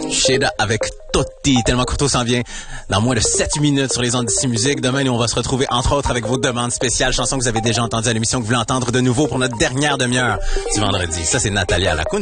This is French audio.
Shada avec Totti, tellement Courtois s'en vient dans moins de 7 minutes sur les ondes d'ici musique. Demain, nous, on va se retrouver, entre autres, avec vos demandes spéciales, chansons que vous avez déjà entendues à l'émission, que vous voulez entendre de nouveau pour notre dernière demi-heure du vendredi. Ça, c'est Natalia Lacune.